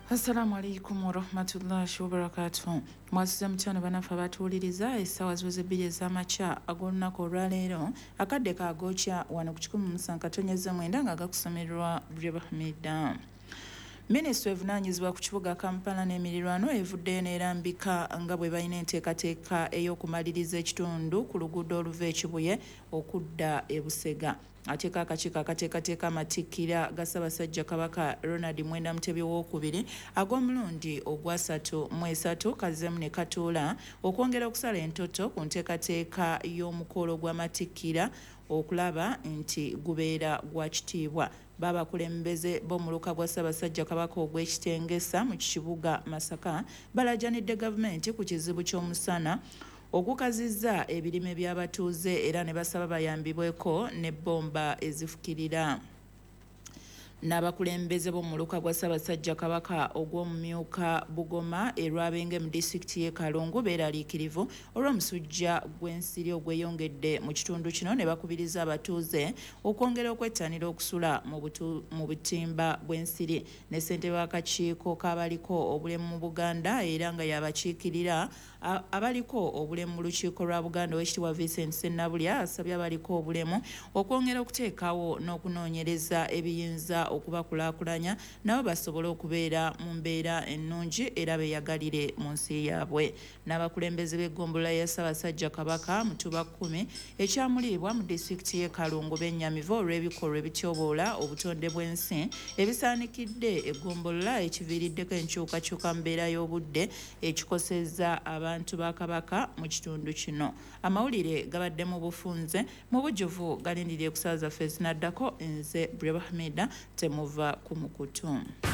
Assalamu alaikum wa rahmatullahi wa barakatuh. Mwasiza mchana banafa batuuliriza essaawa ziweze 2 ez'amakya ag'olunaku olwaleero akadde kaagokya wano ku 107.9 nga gakusomerwa Breva Hamida. Minisitule evunaanyizibwa ku kibuga Kampala n'emirirwano evuddeyo n'erambika nga bwe balina enteekateeka ey'okumaliriza ekitundu ku luguudo oluva e Kibuye okudda e Busega. Ateeka akakiiko akateekateeka amatikkira ga Ssaabasajja Kabaka Ronald Mwenda Mutebi II ag'omulundi ogwa 33 kazzemu ne katuula okwongera okusala entoto ku nteekateeka y'omukolo gw'amatikkira okulaba nti gubeera gwa kitiibwa. Babakulembeze b'omuluka gwa Ssaabasajja Kabaka ogw'ekitengesa mu kibuga Masaka balajjanidde gavumenti ku kizibu ky'omusana okukazizza ebirime by'abatuuze era ne basaba bayambibweko n'ebbomba ezifukirira. N'abakulembeze b'omuluka gwa Ssaabasajja Kabaka ogw'omumyuka Bugoma Lwabenge mu disitulikiti y'e Kalungu beeraliikirivu olw'omusujja gw'ensiri ogweyongedde mu kitundu kino ne bakubiriza abatuuze okwongera okwettanira okusula mu butimba bw'ensiri. Ne ssentebe w'akakiiko k'abaliko obulemu mu Buganda era nga y'abakiikirira abaliko obulemu mu lukiiko lwa Buganda Oweekitiibwa Vincent Ssenabulya asabye abaliko obulemu okwongera okuteekawo n'okunoonyereza ebiyinza okubakulaakulanya nabo basobole okubeera mu mbeera ennungi era beeyagalire mu nsi yaabwe. N'abakulembeze b'eggombolola ya Ssaabasajja Kabaka Mutuba 10 ekyamulibwa mu disitulikiti y'e Kalungu b'ennyamivu olw'ebikolwa ebityoboola obutonde bw'ensi ebisaanikidde eggombolola ekiviiriddeko enkyukakyuka mu mbeera y'obudde ekikosezza abantu ba Kabaka mu kitundu kino. Amawulire gabadde mu bufunze mu bujjuvu galindiriye ku ssaawa zaffe ezinaddako. Nze Breva Hamida temuva ku mukutu.